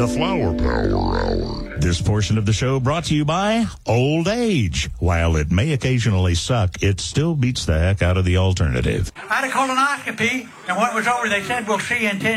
The Flower Power Hour. This portion of the show brought to you by Old Age. While it may occasionally suck, it still beats the heck out of the alternative. I had a colonoscopy, and what was over, they said, we'll see you in 10